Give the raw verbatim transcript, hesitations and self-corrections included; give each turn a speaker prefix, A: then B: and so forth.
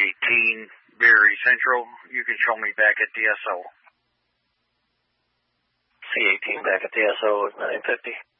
A: eighteen, Berry Central. You can show me back at the S O.
B: C eighteen back at the S O at nine fifty.